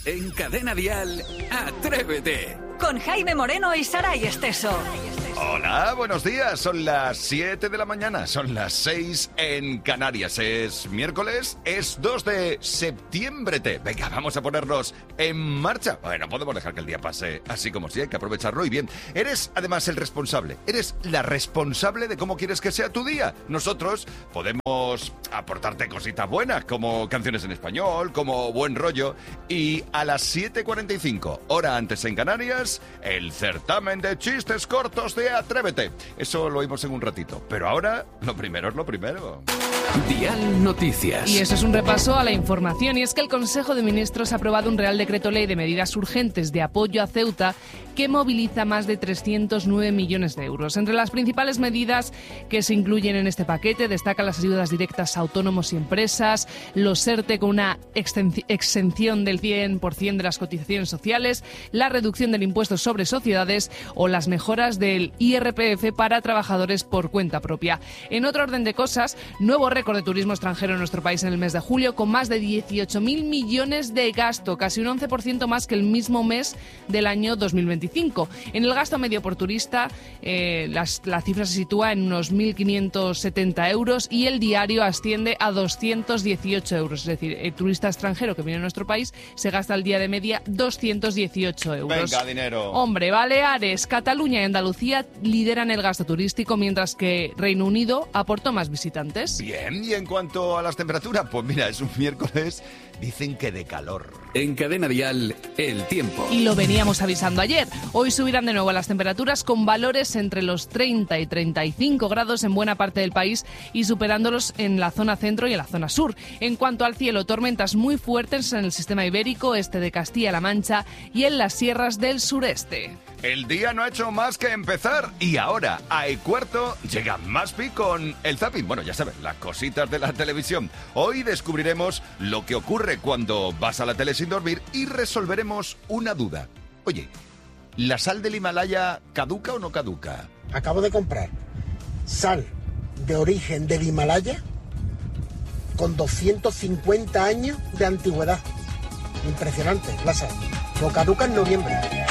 En Cadena Dial, Atrévete. Con Jaime Moreno y Saray Esteso. Hola, buenos días. Son las 7 de la mañana, son las 6 en Canarias. Es miércoles, es 2 de septiembre. Venga, vamos a ponernos en marcha. Bueno, podemos dejar que el día pase así como si hay que aprovecharlo y bien. Eres además el responsable, eres la responsable de cómo quieres que sea tu día. Nosotros podemos aportarte cositas buenas, como canciones en español, como buen rollo. Y a las 7:45, hora antes en Canarias, el certamen de chistes cortos de Atrévete. Eso lo oímos en un ratito. Pero ahora, lo primero es lo primero. Dial Noticias. Y eso es un repaso a la información. Y es que el Consejo de Ministros ha aprobado un Real Decreto Ley de medidas urgentes de apoyo a Ceuta que moviliza más de 309 millones de euros. Entre las principales medidas que se incluyen en este paquete destacan las ayudas directas a autónomos y empresas, los ERTE con una exención del 100% de las cotizaciones sociales, la reducción del impuesto sobre sociedades o las mejoras del IRPF para trabajadores por cuenta propia. En otro orden de cosas, nuevo récord de turismo extranjero en nuestro país en el mes de julio, con más de 18.000 millones de gasto, casi un 11% más que el mismo mes del año 2025. En el gasto medio por turista, la cifra se sitúa en unos 1.570 euros y el diario asciende a 218 euros. Es decir, el turista extranjero que viene a nuestro país se gasta al día de media 218 euros. Venga, dinero. Hombre, Baleares, Cataluña y Andalucía lideran el gasto turístico, mientras que Reino Unido aportó más visitantes. Bien, y en cuanto a las temperaturas, pues mira, es un miércoles, dicen que de calor. En Cadena Dial, el tiempo. Y lo veníamos avisando ayer. Hoy subirán de nuevo las temperaturas con valores entre los 30 y 35 grados en buena parte del país y superándolos en la zona centro y en la zona sur. En cuanto al cielo, tormentas muy fuertes en el sistema ibérico, este de Castilla-La Mancha y en las sierras del sureste. El día no ha hecho más que empezar y ahora, a E-Cuarto, llega Maspi con el zapping. Bueno, ya sabes, las cositas de la televisión. Hoy descubriremos lo que ocurre cuando vas a la tele sin dormir y resolveremos una duda. Oye, ¿la sal del Himalaya caduca o no caduca? Acabo de comprar sal de origen del Himalaya con 250 años de antigüedad. Impresionante, la sal. No caduca en noviembre.